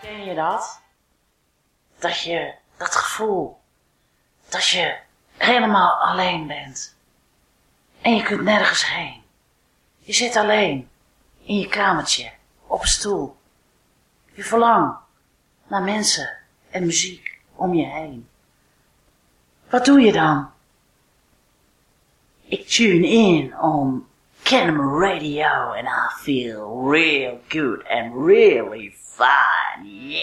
Ken je dat? Dat je, dat gevoel, dat je helemaal alleen bent. En je kunt nergens heen. Je zit alleen in je kamertje, op een stoel. Je verlangt naar mensen en muziek om je heen. Wat doe je dan? Ik tune in on Canon Radio and I feel real good and really fine. Yeah.